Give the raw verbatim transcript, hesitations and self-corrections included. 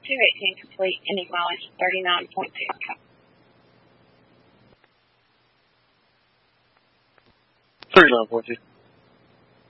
two eighteen complete, ending mileage thirty-nine point two. thirty-nine point two.